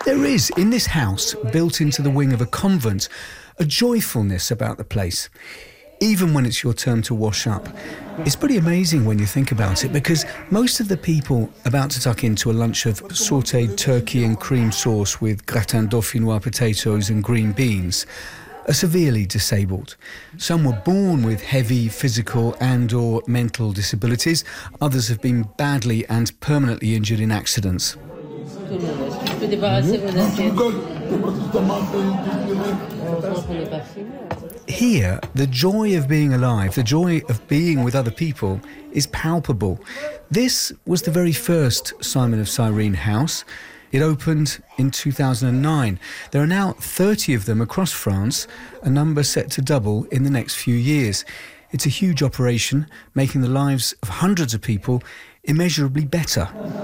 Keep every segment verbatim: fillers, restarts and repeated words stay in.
There is, in this house, built into the wing of a convent, a joyfulness about the place. Even when it's your turn to wash up. It's pretty amazing when you think about it, because most of the people about to tuck into a lunch of sautéed turkey and cream sauce with gratin dauphinois potatoes and green beans are severely disabled. Some were born with heavy physical and or mental disabilities. Others have been badly and permanently injured in accidents. Here, the joy of being alive, the joy of being with other people is palpable. This was the very first Simon of Cyrene house. It opened in two thousand nine. There are now thirty of them across France, a number set to double in the next few years. It's a huge operation, making the lives of hundreds of people immeasurably better.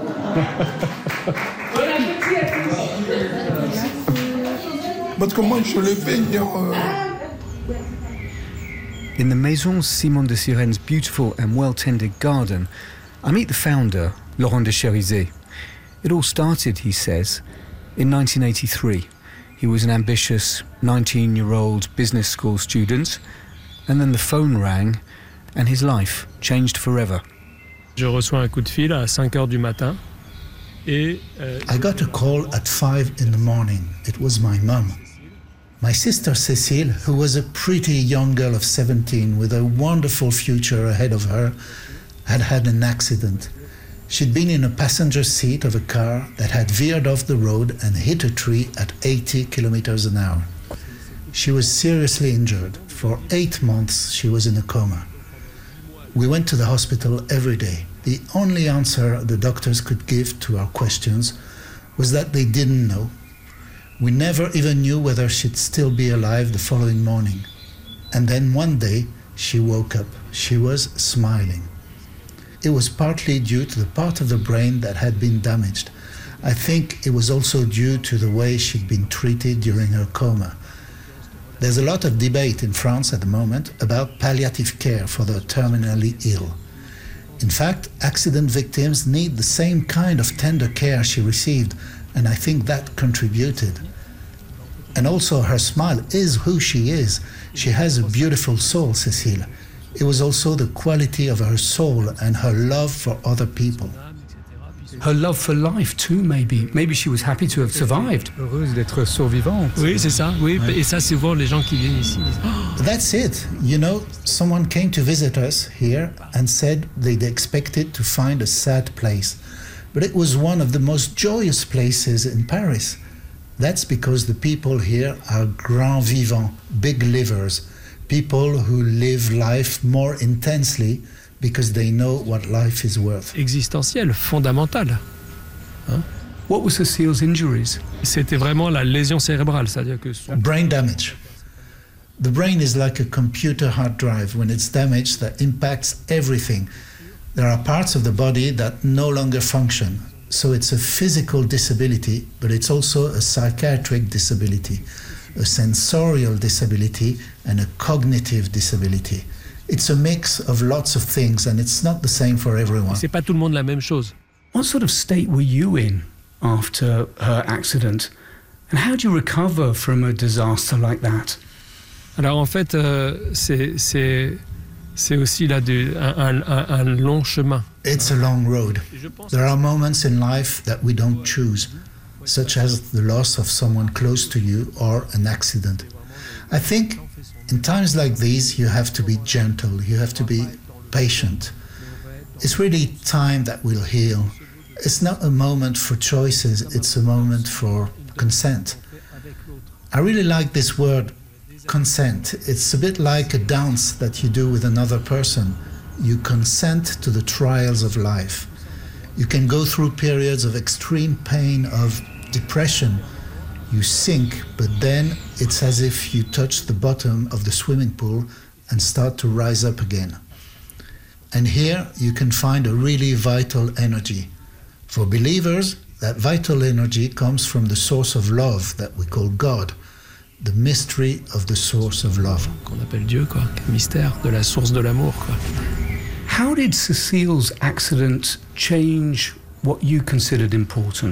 In the Maison Simon de Cyrene's beautiful and well-tended garden, I meet the founder, Laurent de Cherizet. It all started, he says, in nineteen eighty-three. He was an ambitious nineteen-year-old business school student, and then the phone rang, and his life changed forever. Je reçois un coup de fil à cinq heures du matin. Et, euh, I got a call at five in the morning. It was my mum. My sister Cécile, who was a pretty young girl of seventeen with a wonderful future ahead of her, had had an accident. She'd been in a passenger seat of a car that had veered off the road and hit a tree at eighty kilometers an hour. She was seriously injured. For eight months, she was in a coma. We went to the hospital every day. The only answer the doctors could give to our questions was that they didn't know. We never even knew whether she'd still be alive the following morning. And then one day, she woke up. She was smiling. It was partly due to the part of the brain that had been damaged. I think it was also due to the way she'd been treated during her coma. There's a lot of debate in France at the moment about palliative care for the terminally ill. In fact, accident victims need the same kind of tender care she received, and I think that contributed. And also her smile is who she is. She has a beautiful soul, Cécile. It was also the quality of her soul and her love for other people. Her love for life too, maybe. Maybe she was happy to have survived. Heureuse d'être survivante. Oui, c'est ça. Oui, ouais. Et ça, c'est voir les gens qui viennent ici. That's it. You know, someone came to visit us here and said they'd expected to find a sad place. But it was one of the most joyous places in Paris. That's because the people here are grands vivants, big livers, people who live life more intensely because they know what life is worth. Existentielle, fondamentale. Hein? What were Cécile's injuries? C'était vraiment la lésion cérébrale, c'est-à-dire que son... Brain damage. The brain is like a computer hard drive. When it's damaged, that impacts everything. There are parts of the body that no longer function. So it's a physical disability, but it's also a psychiatric disability, a sensorial disability, and a cognitive disability. It's a mix of lots of things, and it's not the same for everyone. C'est pas tout le monde la même chose. What sort of state were you in after her accident? And how do you recover from a disaster like that? Alors en fait, euh, c'est, c'est, c'est aussi là de, un, un, un long chemin. It's a long road. There are moments in life that we don't choose, such as the loss of someone close to you or an accident. I think in times like these, you have to be gentle, you have to be patient. It's really time that will heal. It's not a moment for choices, it's a moment for consent. I really like this word, consent. It's a bit like a dance that you do with another person. You consent to the trials of life. You can go through periods of extreme pain, of depression. You sink, but then it's as if you touch the bottom of the swimming pool and start to rise up again. And here you can find a really vital energy. For believers, that vital energy comes from the source of love that we call God, the mystery of the source of love. Qu'on appelle Dieu, quoi. Mystère de la source de l'amour, quoi. How did Cécile's accident change what you considered important?